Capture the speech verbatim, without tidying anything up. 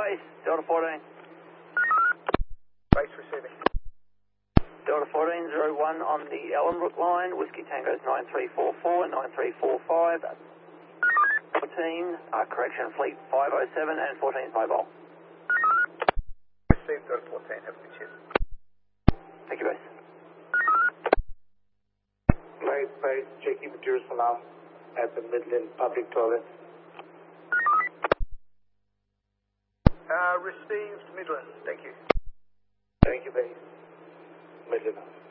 base, Delta fourteen. Base receiving. Delta fourteen, zero one on the Ellenbrook line, Whiskey Tango's nine three four four, nine three four five, fourteen, uh, correction, fleet five oh seven and fourteen mobile. Received Delta fourteen, have a good cheers. Thank you, base. Flight base, checking with Jerusalem at the Midland public toilet. Uh, received Midland, thank you. Thank you, base. Midland.